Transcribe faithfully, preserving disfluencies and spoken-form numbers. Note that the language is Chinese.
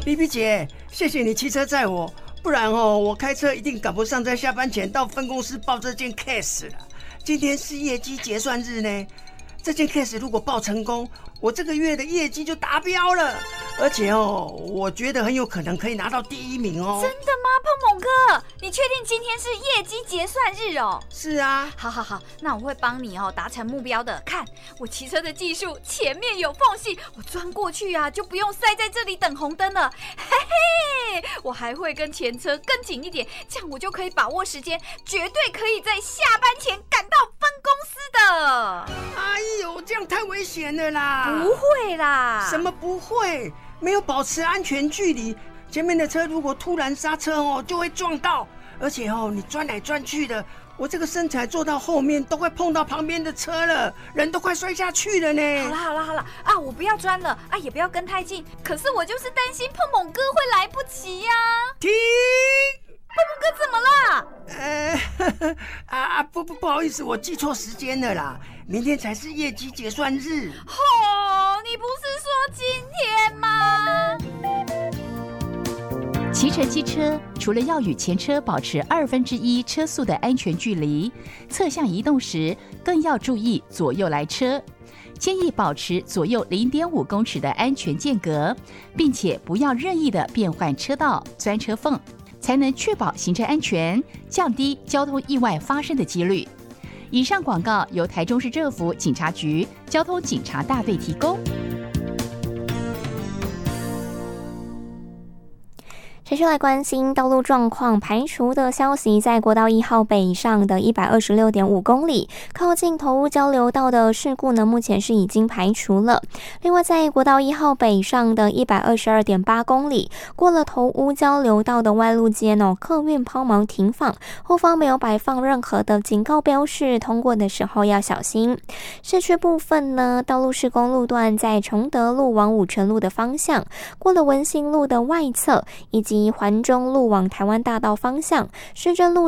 比比姐，谢谢你骑车载我，不然哦，我开车一定赶不上在下班前到分公司报这件 case 了。今天是业绩结算日呢，这件 case 如果报成功，我这个月的业绩就达标了，而且哦，我觉得很有可能可以拿到第一名哦。 真的吗，碰碰哥？你确定今天是业绩结算日哦？ 是啊。好好好，那我会帮你哦达成目标的。看我骑车的技术，前面有缝隙，我钻过去啊，就不用塞在这里等红灯了。嘿嘿，我还会跟前车跟紧一点，这样我就可以把握时间，绝对可以在下班前赶到分公司的。 哎呦，这样太危险了啦！ 不会啦。 什么不会？没有保持安全距离，前面的车如果突然刹车哦，就会撞到。而且哦，你钻来钻去的，我这个身材坐到后面都快碰到旁边的车了，人都快摔下去了呢。 好啦好啦好啦啊，我不要钻了啊，也不要跟太近。可是我就是担心碰碰哥会来不及呀、啊。 停！ 碰碰哥怎么了？ 呃，呵呵啊啊不不不好意思，我记错时间了啦，明天才是业绩结算日。 哦，你不是说今天吗？ 骑乘机车除了要与前车保持二分之一车速的安全距离，侧向移动时更要注意左右来车，建议保持左右 零点五公尺的安全间隔，并且不要任意的变换车道、钻车缝，才能确保行车安全，降低交通意外发生的几率。以上广告由台中市政府警察局交通警察大队提供。 持续来关心道路状况排除的消息，在国道一号北上的一百二十六点五公里，靠近头屋交流道的事故呢，目前是已经排除了。另外，在国道一号北上的一百二十二点八公里，过了头屋交流道的外路间哦，客运抛锚停放，后方没有摆放任何的警告标示，通过的时候要小心。市区部分呢，道路施工路段在崇德路往武城路的方向，过了文心路的外侧，以及环中路往台湾大道方向，市政路